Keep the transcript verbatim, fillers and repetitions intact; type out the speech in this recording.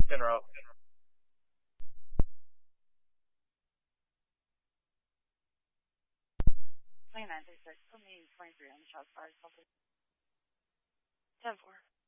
In row. twenty-nine thirty-six, put me twenty-three on the shot fire. ten four.